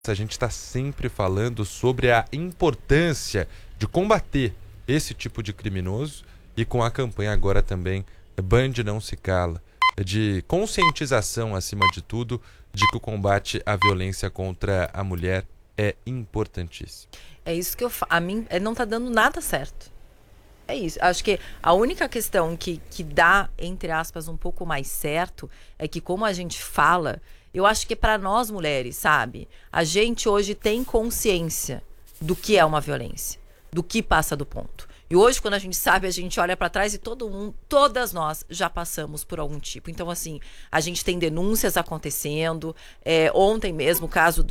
a gente está sempre falando sobre a importância de combater esse tipo de criminoso e com a campanha agora também Band Não Se Cala, de conscientização acima de tudo de que o combate à violência contra a mulher é importantíssimo. É isso que a mim não tá dando nada certo. É isso. Acho que a única questão que dá, entre aspas, um pouco mais certo é que, como a gente fala, eu acho que para nós mulheres, sabe? A gente hoje tem consciência do que é uma violência, do que passa do ponto. E hoje, quando a gente sabe, a gente olha para trás e todas nós já passamos por algum tipo. Então, assim, a gente tem denúncias acontecendo. Ontem mesmo, o caso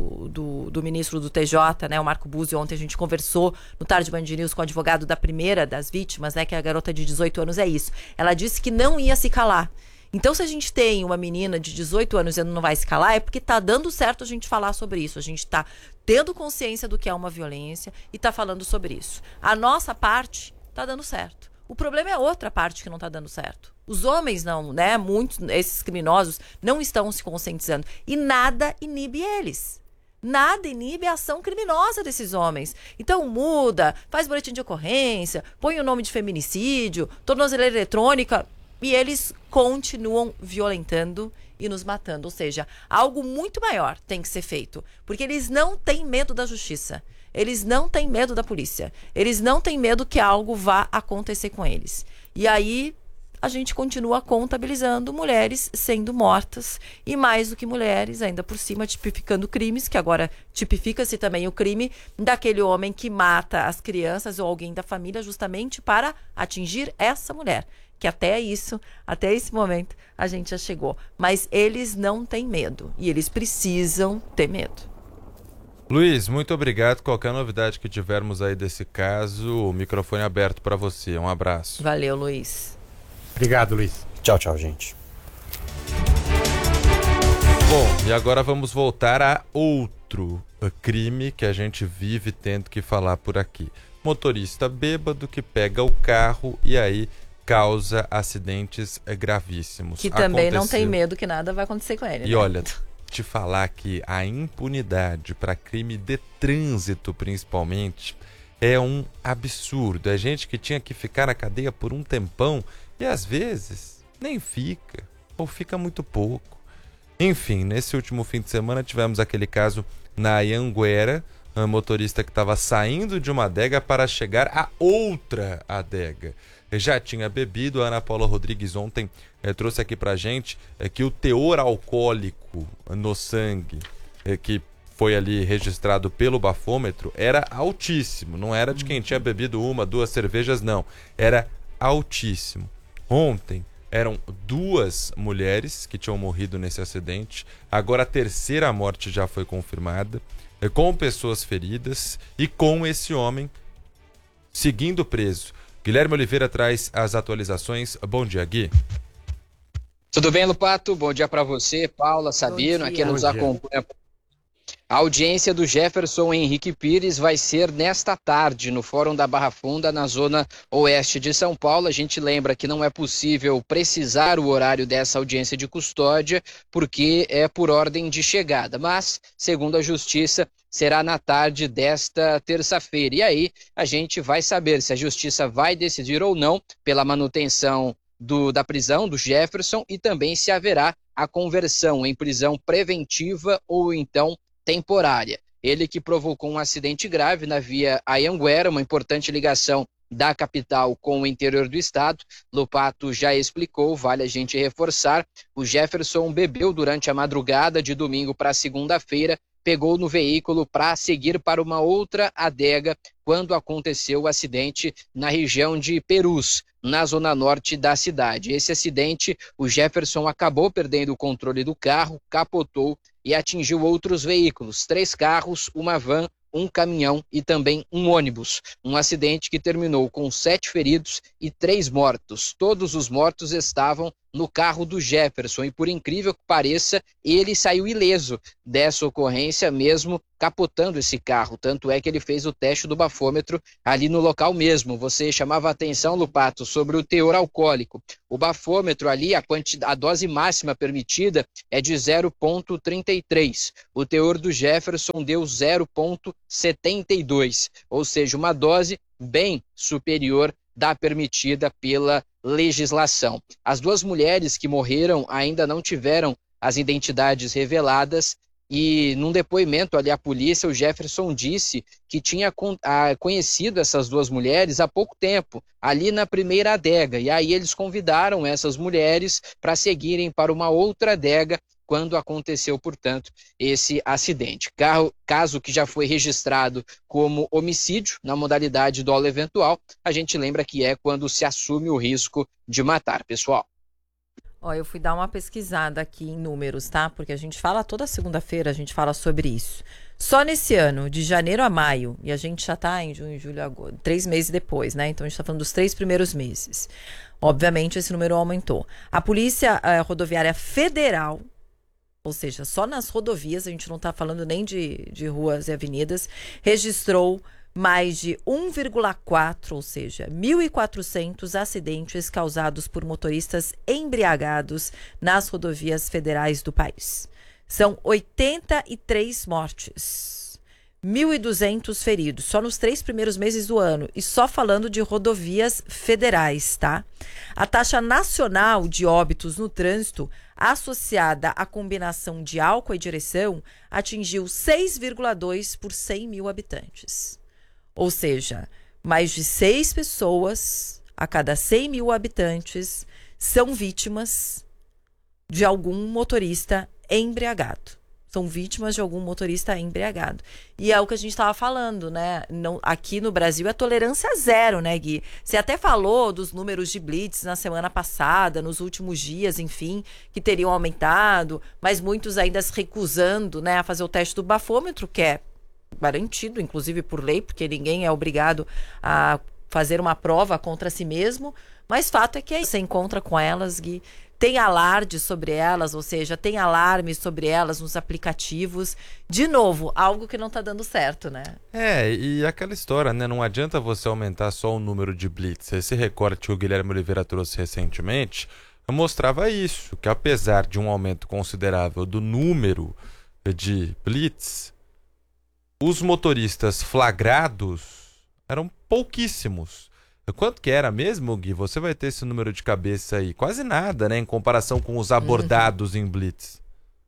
do ministro do TJ, né, o Marco Buzzi, ontem a gente conversou no Tarde Band News com o advogado da primeira das vítimas, né, que é a garota de 18 anos, é isso. Ela disse que não ia se calar. Então, se a gente tem uma menina de 18 anos e não vai se calar, é porque tá dando certo a gente falar sobre isso. A gente tá tendo consciência do que é uma violência e tá falando sobre isso. A nossa parte tá dando certo. O problema é a outra parte que não tá dando certo. Os homens não, né? Muitos, esses criminosos, não estão se conscientizando. E nada inibe eles. Nada inibe a ação criminosa desses homens. Então muda, faz boletim de ocorrência, põe o nome de feminicídio, tornozeleira eletrônica... E eles continuam violentando e nos matando. Ou seja, algo muito maior tem que ser feito. Porque eles não têm medo da justiça. Eles não têm medo da polícia. Eles não têm medo que algo vá acontecer com eles. E aí a gente continua contabilizando mulheres sendo mortas. E mais do que mulheres, ainda por cima, tipificando crimes, que agora tipifica-se também o crime daquele homem que mata as crianças ou alguém da família justamente para atingir essa mulher. Que até esse momento, a gente já chegou. Mas eles não têm medo. E eles precisam ter medo. Luiz, muito obrigado. Qualquer novidade que tivermos aí desse caso, o microfone é aberto para você. Um abraço. Valeu, Luiz. Obrigado, Luiz. Tchau, gente. Bom, e agora vamos voltar a outro crime que a gente vive tendo que falar por aqui. Motorista bêbado que pega o carro e aí causa acidentes gravíssimos. Que também não tem medo que nada vai acontecer com ele. E olha, te falar que a impunidade para crime de trânsito, principalmente, é um absurdo. É gente que tinha que ficar na cadeia por um tempão e às vezes nem fica, ou fica muito pouco. Enfim, nesse último fim de semana tivemos aquele caso na Anhanguera, um motorista que estava saindo de uma adega para chegar a outra adega. Já tinha bebido. A Ana Paula Rodrigues ontem trouxe aqui pra gente que o teor alcoólico no sangue que foi ali registrado pelo bafômetro era altíssimo. Não era de quem tinha bebido 1, 2 cervejas, não. Era altíssimo. Ontem eram 2 mulheres que tinham morrido nesse acidente. Agora a terceira morte já foi confirmada, com pessoas feridas e com esse homem seguindo preso. Guilherme Oliveira traz as atualizações. Bom dia, Gui. Tudo bem, Lupato? Bom dia para você, Paula, Sabino, aqui nos acompanha. A audiência do Jefferson Henrique Pires vai ser nesta tarde no Fórum da Barra Funda, na zona oeste de São Paulo. A gente lembra que não é possível precisar o horário dessa audiência de custódia, porque é por ordem de chegada. Mas, segundo a Justiça, será na tarde desta terça-feira. E aí a gente vai saber se a Justiça vai decidir ou não pela manutenção da prisão do Jefferson e também se haverá a conversão em prisão preventiva ou então temporária. Ele que provocou um acidente grave na via Anhanguera, uma importante ligação da capital com o interior do estado. Lupato já explicou, vale a gente reforçar. O Jefferson bebeu durante a madrugada de domingo para segunda-feira, pegou no veículo para seguir para uma outra adega quando aconteceu o acidente na região de Perus, na zona norte da cidade. Esse acidente, o Jefferson acabou perdendo o controle do carro, capotou e atingiu outros veículos, 3 carros, uma van, um caminhão e também um ônibus. Um acidente que terminou com 7 feridos e 3 mortos. Todos os mortos estavam no carro do Jefferson. E por incrível que pareça, ele saiu ileso dessa ocorrência, mesmo capotando esse carro. Tanto é que ele fez o teste do bafômetro ali no local mesmo. Você chamava a atenção, Lupato, sobre o teor alcoólico. O bafômetro ali, a dose máxima permitida é de 0,33. O teor do Jefferson deu 0,72, ou seja, uma dose bem superior da permitida pela legislação. As duas mulheres que morreram ainda não tiveram as identidades reveladas e num depoimento ali à polícia, o Jefferson disse que tinha conhecido essas duas mulheres há pouco tempo, ali na primeira adega, e aí eles convidaram essas mulheres para seguirem para uma outra adega quando aconteceu, portanto, esse acidente. Caso que já foi registrado como homicídio, na modalidade dolo eventual, a gente lembra que é quando se assume o risco de matar, pessoal. Ó, eu fui dar uma pesquisada aqui em números, tá? Porque a gente fala toda segunda-feira, a gente fala sobre isso. Só nesse ano, de janeiro a maio, e a gente já tá em junho, julho, agosto, 3 meses depois, né? Então a gente tá falando dos 3 primeiros meses. Obviamente esse número aumentou. A Polícia Rodoviária Federal, ou seja, só nas rodovias, a gente não está falando nem de ruas e avenidas, registrou mais de 1,4, ou seja, 1.400 acidentes causados por motoristas embriagados nas rodovias federais do país. São 83 mortes, 1.200 feridos, só nos 3 primeiros meses do ano, e só falando de rodovias federais, tá? A taxa nacional de óbitos no trânsito, associada à combinação de álcool e direção, atingiu 6,2 por 100 mil habitantes. Ou seja, mais de 6 pessoas a cada 100 mil habitantes são vítimas de algum motorista embriagado. São vítimas de algum motorista embriagado. E é o que a gente estava falando, né? Não, aqui no Brasil é tolerância zero, né, Gui? Você até falou dos números de blitz na semana passada, nos últimos dias, enfim, que teriam aumentado, mas muitos ainda se recusando, né, a fazer o teste do bafômetro, que é garantido, inclusive por lei, porque ninguém é obrigado a fazer uma prova contra si mesmo. Mas fato é que você encontra com elas, Gui, tem alarde sobre elas, ou seja, tem alarme sobre elas nos aplicativos. De novo, algo que não está dando certo, né? E aquela história, né? Não adianta você aumentar só o número de blitz. Esse recorte que o Guilherme Oliveira trouxe recentemente mostrava isso, que apesar de um aumento considerável do número de blitz, os motoristas flagrados eram pouquíssimos. Quanto que era mesmo, Gui? Você vai ter esse número de cabeça aí. Quase nada, né? Em comparação com os abordados em blitz.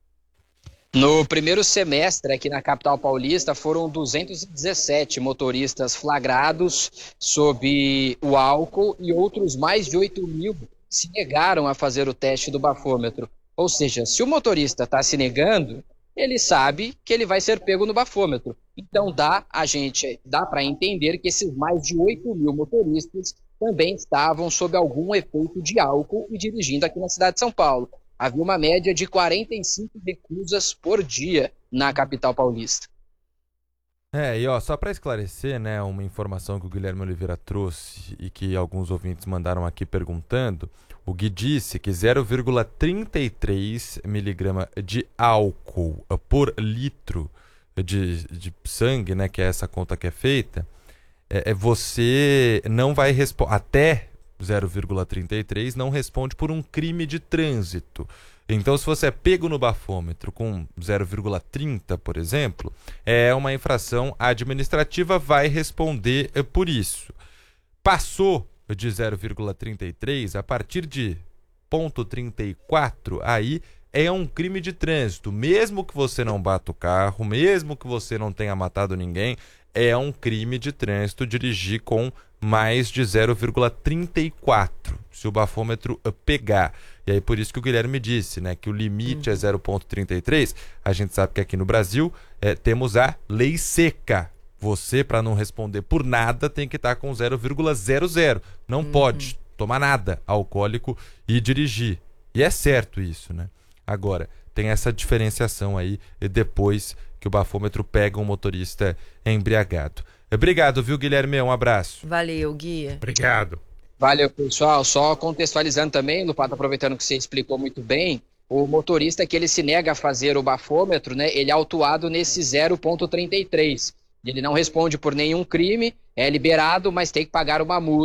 No primeiro semestre aqui na capital paulista foram 217 motoristas flagrados sob o álcool e outros mais de 8 mil se negaram a fazer o teste do bafômetro. Ou seja, se o motorista está se negando, ele sabe que ele vai ser pego no bafômetro. Então dá para entender que esses mais de 8 mil motoristas também estavam sob algum efeito de álcool e dirigindo aqui na cidade de São Paulo. Havia uma média de 45 recusas por dia na capital paulista. Só para esclarecer, né, uma informação que o Guilherme Oliveira trouxe e que alguns ouvintes mandaram aqui perguntando, o Gui disse que 0,33 miligrama de álcool por litro de sangue, né, que é essa conta que é feita, você não vai responder, até 0,33 não responde por um crime de trânsito. Então, se você é pego no bafômetro com 0,30, por exemplo, é uma infração administrativa, vai responder por isso. Passou de 0,33, a partir de 0,34, aí é um crime de trânsito. Mesmo que você não bata o carro, mesmo que você não tenha matado ninguém, é um crime de trânsito dirigir com mais de 0,34, se o bafômetro pegar. E aí por isso que o Guilherme disse, né, que o limite é 0,33. A gente sabe que aqui no Brasil temos a lei seca. Você, para não responder por nada, tem que estar com 0,00. Não pode tomar nada alcoólico e dirigir. E é certo isso, né? Agora, tem essa diferenciação aí depois que o bafômetro pega um motorista embriagado. Obrigado, viu, Guilherme? Um abraço. Valeu, Gui. Obrigado. Valeu, pessoal. Só contextualizando também, Lupato, aproveitando que você explicou muito bem, o motorista que ele se nega a fazer o bafômetro, né, ele é autuado nesse 0,33. Ele não responde por nenhum crime, é liberado, mas tem que pagar uma multa.